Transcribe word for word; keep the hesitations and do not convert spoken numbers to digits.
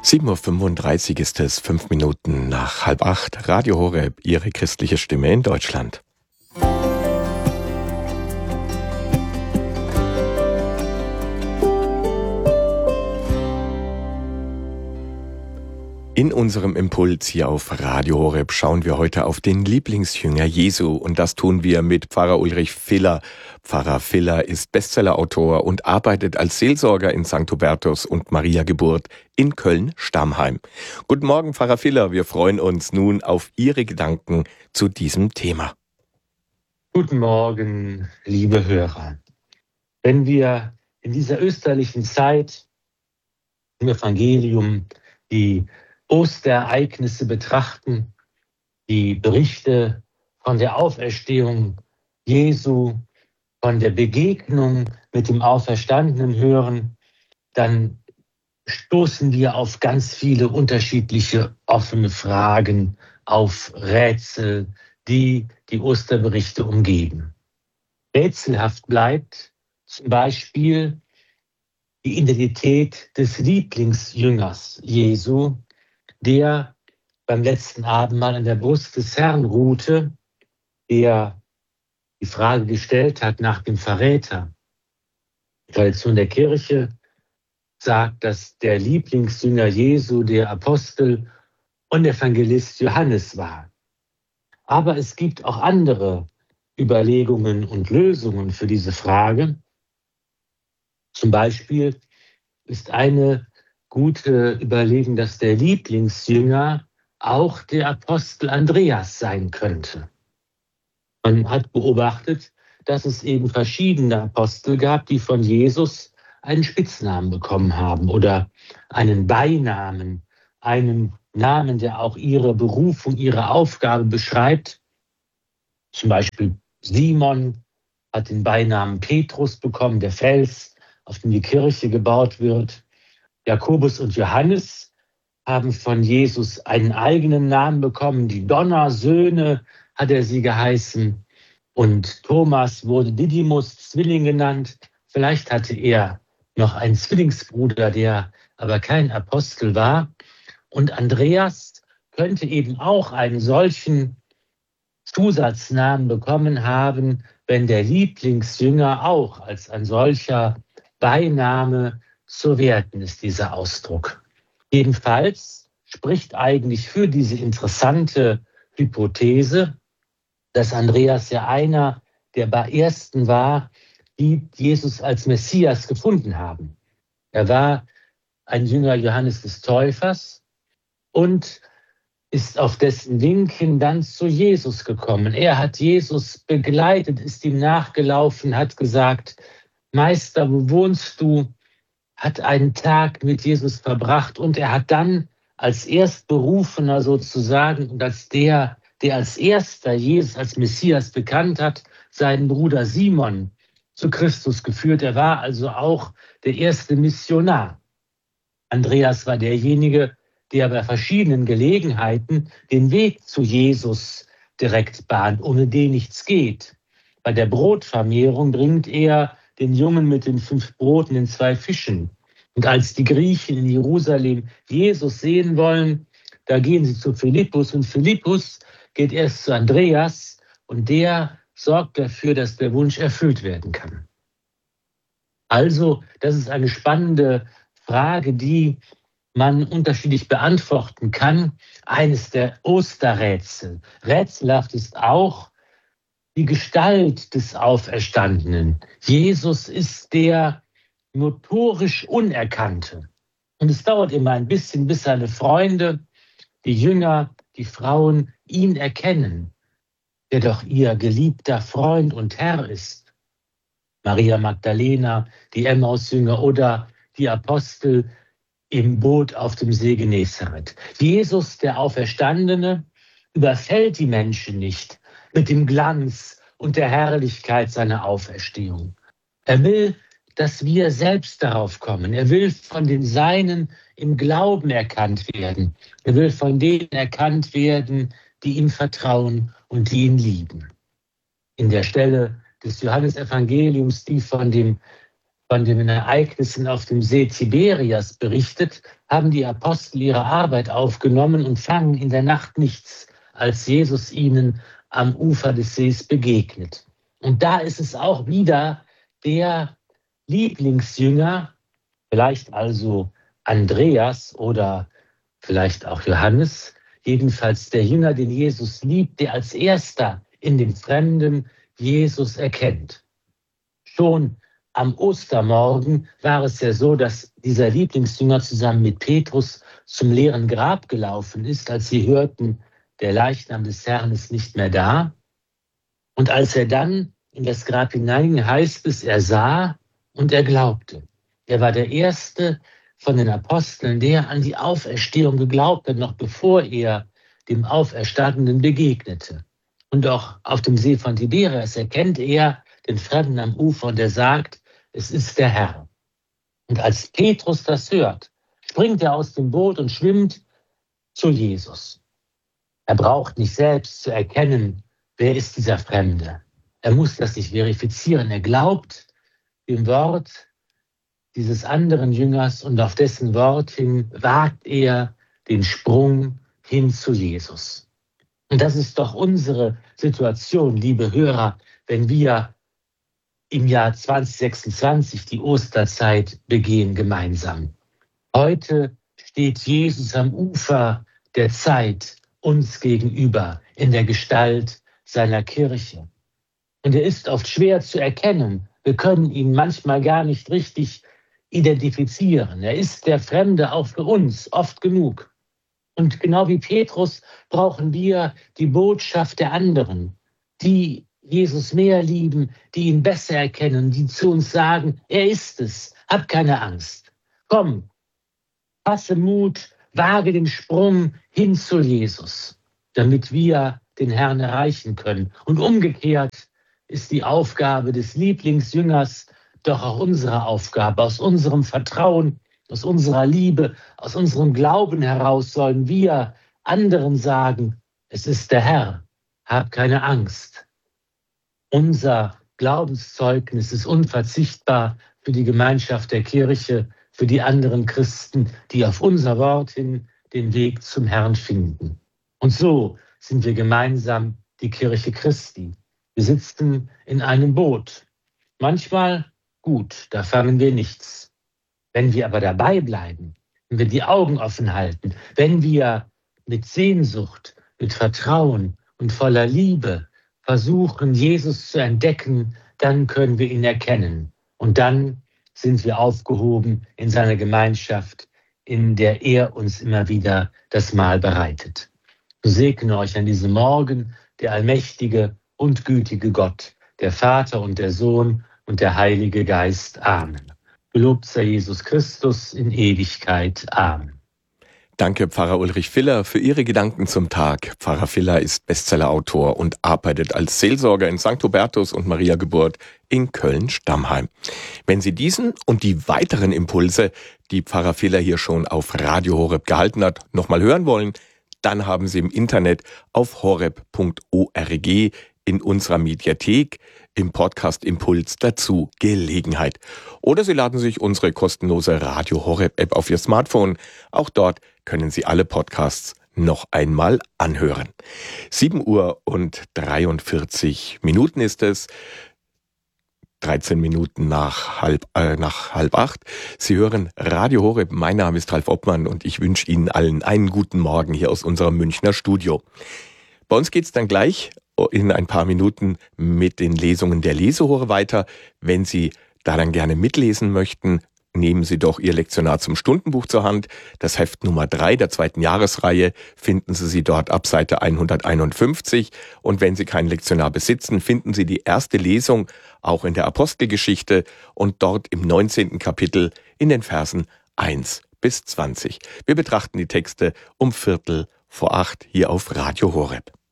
sieben Uhr fünfunddreißig ist es, fünf Minuten nach halb acht. Radio Horeb, Ihre christliche Stimme in Deutschland. In unserem Impuls hier auf Radio Horeb schauen wir heute auf den Lieblingsjünger Jesu und das tun wir mit Pfarrer Ulrich Viller. Pfarrer Viller ist Bestsellerautor und arbeitet als Seelsorger in Sankt Hubertus und Maria Geburt in Köln-Stammheim. Guten Morgen, Pfarrer Viller, wir freuen uns nun auf Ihre Gedanken zu diesem Thema. Guten Morgen, liebe Hörer. Wenn wir in dieser österlichen Zeit im Evangelium die Osterereignisse betrachten, die Berichte von der Auferstehung Jesu, von der Begegnung mit dem Auferstandenen hören, dann stoßen wir auf ganz viele unterschiedliche offene Fragen, auf Rätsel, die die Osterberichte umgeben. Rätselhaft bleibt zum Beispiel die Identität des Lieblingsjüngers Jesu, der beim letzten Abendmahl an der Brust des Herrn ruhte, der die Frage gestellt hat nach dem Verräter. Die Tradition der Kirche sagt, dass der Lieblingsjünger Jesu der Apostel und Evangelist Johannes war. Aber es gibt auch andere Überlegungen und Lösungen für diese Frage. Zum Beispiel ist eine gute Überlegung, dass der Lieblingsjünger auch der Apostel Andreas sein könnte. Man hat beobachtet, dass es eben verschiedene Apostel gab, die von Jesus einen Spitznamen bekommen haben oder einen Beinamen, einen Namen, der auch ihre Berufung, ihre Aufgabe beschreibt. Zum Beispiel Simon hat den Beinamen Petrus bekommen, der Fels, auf dem die Kirche gebaut wird. Jakobus und Johannes haben von Jesus einen eigenen Namen bekommen. Die Donnersöhne hat er sie geheißen. Und Thomas wurde Didymus, Zwilling genannt. Vielleicht hatte er noch einen Zwillingsbruder, der aber kein Apostel war. Und Andreas könnte eben auch einen solchen Zusatznamen bekommen haben, wenn der Lieblingsjünger auch als ein solcher Beiname zu werten ist, dieser Ausdruck. Jedenfalls spricht eigentlich für diese interessante Hypothese, dass Andreas ja einer der ersten war, die Jesus als Messias gefunden haben. Er war ein Jünger Johannes des Täufers und ist auf dessen Wink hin dann zu Jesus gekommen. Er hat Jesus begleitet, ist ihm nachgelaufen, hat gesagt: Meister, wo wohnst du? Hat einen Tag mit Jesus verbracht und er hat dann als Erstberufener sozusagen und als der, der als erster Jesus als Messias bekannt hat, seinen Bruder Simon zu Christus geführt. Er war also auch der erste Missionar. Andreas war derjenige, der bei verschiedenen Gelegenheiten den Weg zu Jesus direkt bahnt, ohne den nichts geht. Bei der Brotvermehrung bringt er den Jungen mit den fünf Broten, den zwei Fischen. Und als die Griechen in Jerusalem Jesus sehen wollen, da gehen sie zu Philippus und Philippus geht erst zu Andreas und der sorgt dafür, dass der Wunsch erfüllt werden kann. Also, das ist eine spannende Frage, die man unterschiedlich beantworten kann. Eines der Osterrätsel. Rätselhaft ist auch die Gestalt des Auferstandenen. Jesus ist der notorisch Unerkannte. Und es dauert immer ein bisschen, bis seine Freunde, die Jünger, die Frauen ihn erkennen, der doch ihr geliebter Freund und Herr ist. Maria Magdalena, die Emmaus-Jünger oder die Apostel im Boot auf dem See Genezareth. Jesus, der Auferstandene, überfällt die Menschen nicht mit dem Glanz und der Herrlichkeit seiner Auferstehung. Er will, dass wir selbst darauf kommen. Er will von den Seinen im Glauben erkannt werden. Er will von denen erkannt werden, die ihm vertrauen und die ihn lieben. In der Stelle des Johannesevangeliums, die von dem von den Ereignissen auf dem See Tiberias berichtet, haben die Apostel ihre Arbeit aufgenommen und fangen in der Nacht nichts, als Jesus ihnen am Ufer des Sees begegnet. Und da ist es auch wieder der Lieblingsjünger, vielleicht also Andreas oder vielleicht auch Johannes, jedenfalls der Jünger, den Jesus liebt, der als erster in dem Fremden Jesus erkennt. Schon am Ostermorgen war es ja so, dass dieser Lieblingsjünger zusammen mit Petrus zum leeren Grab gelaufen ist, als sie hörten, der Leichnam des Herrn ist nicht mehr da. Und als er dann in das Grab hineinging, heißt es, er sah und er glaubte. Er war der Erste von den Aposteln, der an die Auferstehung geglaubt hat, noch bevor er dem Auferstandenen begegnete. Und auch auf dem See von Tiberias erkennt er den Fremden am Ufer und er sagt, es ist der Herr. Und als Petrus das hört, springt er aus dem Boot und schwimmt zu Jesus. Er braucht nicht selbst zu erkennen, wer ist dieser Fremde. Er muss das nicht verifizieren. Er glaubt dem Wort dieses anderen Jüngers und auf dessen Wort hin wagt er den Sprung hin zu Jesus. Und das ist doch unsere Situation, liebe Hörer, wenn wir im Jahr zwanzig sechsundzwanzig die Osterzeit begehen gemeinsam. Heute steht Jesus am Ufer der Zeit uns gegenüber in der Gestalt seiner Kirche. Und er ist oft schwer zu erkennen. Wir können ihn manchmal gar nicht richtig identifizieren. Er ist der Fremde auch für uns, oft genug. Und genau wie Petrus brauchen wir die Botschaft der anderen, die Jesus mehr lieben, die ihn besser erkennen, die zu uns sagen, er ist es, hab keine Angst. Komm, fasse Mut, wage den Sprung hin zu Jesus, damit wir den Herrn erreichen können. Und umgekehrt ist die Aufgabe des Lieblingsjüngers doch auch unsere Aufgabe. Aus unserem Vertrauen, aus unserer Liebe, aus unserem Glauben heraus sollen wir anderen sagen, es ist der Herr, hab keine Angst. Unser Glaubenszeugnis ist unverzichtbar für die Gemeinschaft der Kirche, für die anderen Christen, die auf unser Wort hin den Weg zum Herrn finden. Und so sind wir gemeinsam die Kirche Christi. Wir sitzen in einem Boot. Manchmal gut, da fangen wir nichts. Wenn wir aber dabei bleiben, wenn wir die Augen offen halten, wenn wir mit Sehnsucht, mit Vertrauen und voller Liebe versuchen, Jesus zu entdecken, dann können wir ihn erkennen. Und dann sind wir aufgehoben in seiner Gemeinschaft, in der er uns immer wieder das Mahl bereitet. So segne euch an diesem Morgen der allmächtige und gütige Gott, der Vater und der Sohn und der Heilige Geist. Amen. Gelobt sei Jesus Christus in Ewigkeit. Amen. Danke, Pfarrer Ulrich Filler, für Ihre Gedanken zum Tag. Pfarrer Filler ist Bestsellerautor und arbeitet als Seelsorger in Sankt Hubertus und Maria Geburt in Köln-Stammheim. Wenn Sie diesen und die weiteren Impulse, die Pfarrer Filler hier schon auf Radio Horeb gehalten hat, nochmal hören wollen, dann haben Sie im Internet auf horeb punkt org in unserer Mediathek im Podcast Impuls dazu Gelegenheit. Oder Sie laden sich unsere kostenlose Radio Horeb App auf Ihr Smartphone. Auch dort können Sie alle Podcasts noch einmal anhören. sieben Uhr und dreiundvierzig Minuten ist es. dreizehn Minuten nach halb, äh, nach halb acht. Sie hören Radio Horeb. Mein Name ist Ralf Obmann und ich wünsche Ihnen allen einen guten Morgen hier aus unserem Münchner Studio. Bei uns geht's dann gleich in ein paar Minuten mit den Lesungen der Lesehure weiter. Wenn Sie da dann gerne mitlesen möchten, nehmen Sie doch Ihr Lektionar zum Stundenbuch zur Hand. Das Heft Nummer drei der zweiten Jahresreihe finden Sie sie dort ab Seite hunderteinundfünfzig. Und wenn Sie kein Lektionar besitzen, finden Sie die erste Lesung auch in der Apostelgeschichte und dort im neunzehnten Kapitel in den Versen eins bis zwanzig. Wir betrachten die Texte um Viertel vor acht hier auf Radio Horeb.